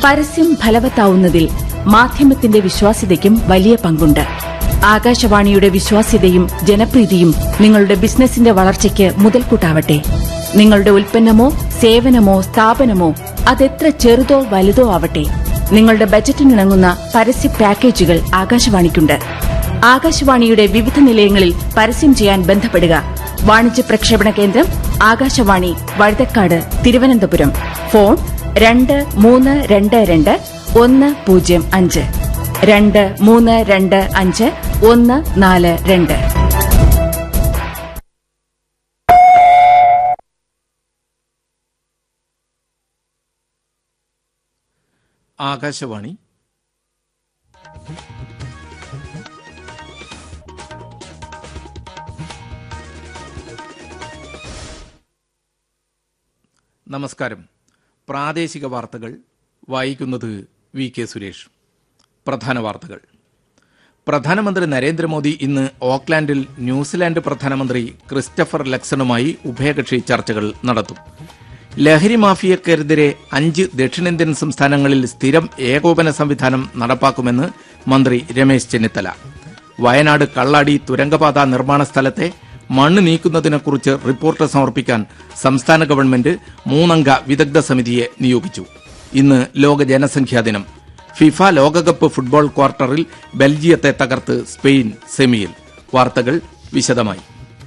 പരസ്യം ഫലവത്താവുന്നതിൽ മാധ്യമത്തിന്റെ വിശ്വാസ്യതയ്ക്കും വലിയ പങ്കുണ്ട്. ആകാശവാണിയുടെ വിശ്വാസ്യതയും ജനപ്രീതിയും നിങ്ങളുടെ ബിസിനസിന്റെ വളർച്ചയ്ക്ക് മുതൽക്കൂട്ടാവട്ടെ. നിങ്ങളുടെ ഉൽപ്പന്നമോ സേവനമോ സ്ഥാപനമോ അതെത്ര ചെറുതോ വലുതോ ആവട്ടെ, നിങ്ങളുടെ ബജറ്റിനിണങ്ങുന്ന പരസ്യ പാക്കേജുകൾ ആകാശവാണിക്കുണ്ട്. ആകാശവാണിയുടെ വിവിധ നിലയങ്ങളിൽ പരസ്യം ചെയ്യാൻ ബന്ധപ്പെടുക. വാണിജ്യ പ്രക്ഷേപണ കേന്ദ്രം ആകാശവാണി, വഴുതക്കാട്, തിരുവനന്തപുരം. ഫോൺ 2322 105 2325 142. ആകാശവാണി നമസ്കാരം. പ്രാദേശിക വാർത്തകൾ വായിക്കുന്നത് വി കെ സുരേഷ്. പ്രധാന വാർത്തകൾ. പ്രധാനമന്ത്രി നരേന്ദ്രമോദി ഇന്ന് ഓക്ലാൻഡിൽ ന്യൂസിലാൻഡ് പ്രധാനമന്ത്രി ക്രിസ്റ്റഫർ ലക്സണുമായി ഉഭയകക്ഷി ചർച്ചകൾ നടത്തും. ലഹരി മാഫിയക്കെതിരെ 5 ദക്ഷിണേന്ത്യൻ സംസ്ഥാനങ്ങളിൽ സ്ഥിരം ഏകോപന സംവിധാനം നടപ്പാക്കുമെന്ന് മന്ത്രി രമേശ് ചെന്നിത്തല. വയനാട് കള്ളാടി തുരങ്കപാത നിർമ്മാണ സ്ഥലത്തെ മണ്ണ് നീക്കുന്നതിനെക്കുറിച്ച് റിപ്പോർട്ട് സമർപ്പിക്കാൻ സംസ്ഥാന ഗവൺമെന്റ് 3 അംഗ വിദഗ്ധ സമിതിയെ നിയോഗിച്ചു. ഇന്ന് ലോക ജനസംഖ്യാ ദിനം. ഫിഫ ലോകകപ്പ് ഫുട്ബോൾ ക്വാർട്ടറിൽ ബെൽജിയത്തെ തകർത്ത് സ്പെയിൻ സെമിയിൽ. വാർത്തകൾ വിശദമായി.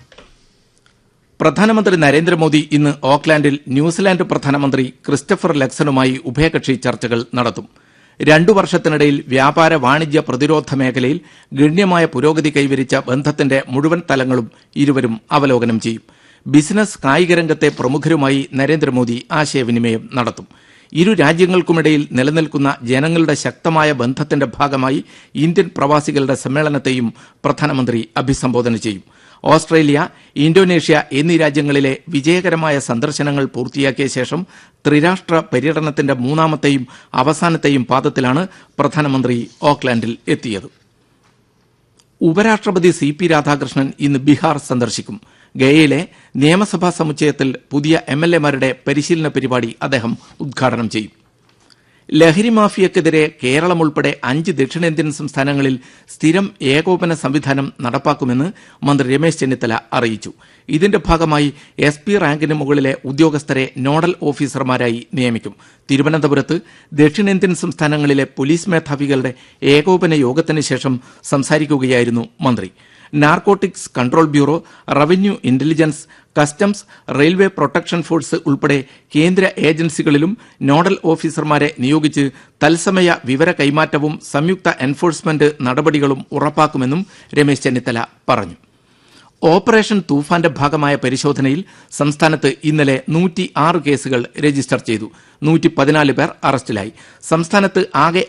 പ്രധാനമന്ത്രി നരേന്ദ്രമോദി ഇന്ന് ഓക്ലാൻഡിൽ ന്യൂസിലാൻഡ് പ്രധാനമന്ത്രി ക്രിസ്റ്റഫർ ലക്സണുമായി ഉഭയകക്ഷി ചർച്ചകൾ നടത്തും. 2 വർഷത്തിനിടയിൽ വ്യാപാര, വാണിജ്യ, പ്രതിരോധ മേഖലയിൽ ഗണ്യമായ പുരോഗതി കൈവരിച്ച ബന്ധത്തിന്റെ മുഴുവൻ തലങ്ങളും ഇരുവരും അവലോകനം ചെയ്യും. ബിസിനസ്, കായിക രംഗത്തെ പ്രമുഖരുമായി നരേന്ദ്രമോദി ആശയവിനിമയം നടത്തും. ഇരു രാജ്യങ്ങൾക്കുമിടയിൽ നിലനിൽക്കുന്ന ജനങ്ങളുടെ ശക്തമായ ബന്ധത്തിന്റെ ഭാഗമായി ഇന്ത്യൻ പ്രവാസികളുടെ സമ്മേളനത്തെയും പ്രധാനമന്ത്രി അഭിസംബോധന ചെയ്യും. ഓസ്ട്രേലിയ, ഇന്തോനേഷ്യ എന്നീ രാജ്യങ്ങളിലെ വിജയകരമായ സന്ദർശനങ്ങൾ പൂർത്തിയാക്കിയ ശേഷം ത്രിരാഷ്ട്ര പര്യടനത്തിന്റെ 3ാമത്തെയും അവസാനത്തെയും പാദത്തിലാണ് പ്രധാനമന്ത്രി ഓക്ലാൻഡിൽ എത്തിയത്. ഉപരാഷ്ട്രപതി CP രാധാകൃഷ്ണൻ ഇന്ന് ബീഹാർ സന്ദർശിക്കും. ഗയയിലെ നിയമസഭാ സമുച്ചയത്തിൽ പുതിയ MLA-മാരുടെ പരിശീലന പരിപാടി അദ്ദേഹം ഉദ്ഘാടനം ചെയ്യും. ലഹരി മാഫിയക്കെതിരെ കേരളം ഉൾപ്പെടെ 5 ദക്ഷിണേന്ത്യൻ സംസ്ഥാനങ്ങളിൽ സ്ഥിരം ഏകോപന സംവിധാനം നടപ്പാക്കുമെന്ന് മന്ത്രി രമേശ് ചെന്നിത്തല അറിയിച്ചു. ഇതിന്റെ ഭാഗമായി SP റാങ്കിന് മുകളിലെ ഉദ്യോഗസ്ഥരെ നോഡൽ ഓഫീസർമാരായി നിയമിക്കും. തിരുവനന്തപുരത്ത് ദക്ഷിണേന്ത്യൻ സംസ്ഥാനങ്ങളിലെ പോലീസ് മേധാവികളുടെ ഏകോപന യോഗത്തിന് ശേഷം സംസാരിക്കുകയായിരുന്നു മന്ത്രി. Narcotics control bureau, revenue intelligence, customs, railway protection force ഉൾപ്പെടെ കേന്ദ്ര ഏജൻസികളിലും നോഡൽ ഓഫീസർമാരെ നിയോഗിച്ച് തത്സമയ വിവര കൈമാറ്റവും സംയുക്ത എൻഫോഴ്സ്മെന്റ് നടപടികളും ഉറപ്പാക്കുമെന്നും രമേശ് ചെന്നിത്തല പറഞ്ഞു. ഓപ്പറേഷൻ തൂഫാന്റെ ഭാഗമായ പരിശോധനയിൽ സംസ്ഥാനത്ത് ഇന്നലെ 106 കേസുകൾ രജിസ്റ്റർ ചെയ്തു. 114 പേർ അറസ്റ്റിലായി. സംസ്ഥാനത്ത് ആകെ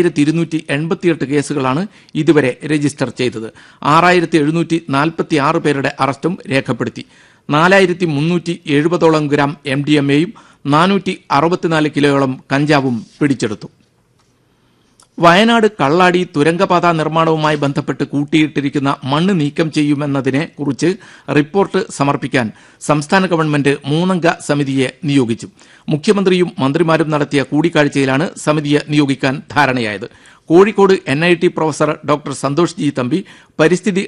6288 കേസുകളാണ് ഇതുവരെ രജിസ്റ്റർ ചെയ്തത്. 6746 പേരുടെ അറസ്റ്റും രേഖപ്പെടുത്തി. 4370ഓളം ഗ്രാം MDMA-യും 464 കിലോയോളം കഞ്ചാവും പിടിച്ചെടുത്തു. വയനാട് കള്ളാടി തുരങ്കപാത നിർമ്മാണവുമായി ബന്ധപ്പെട്ട് കൂട്ടിയിട്ടിരിക്കുന്ന മണ്ണ് നീക്കം ചെയ്യുമെന്നതിനെ കുറിച്ച് റിപ്പോർട്ട് സമർപ്പിക്കാൻ സംസ്ഥാന ഗവൺമെന്റ് 3 അംഗ സമിതിയെ നിയോഗിച്ചു. മുഖ്യമന്ത്രിയും മന്ത്രിമാരും നടത്തിയ കൂടിക്കാഴ്ചയിലാണ് സമിതിയെ നിയോഗിക്കാൻ ധാരണയായത്. Kozhikode NIT professor doctor Santhosh G Thampi, പരിസ്ഥിതി